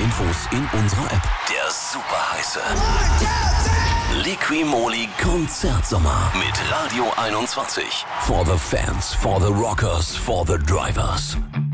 Infos in unserer App. Der super heiße Liqui-Moly Konzertsommer mit Radio 21. For the fans, for the rockers, for the drivers.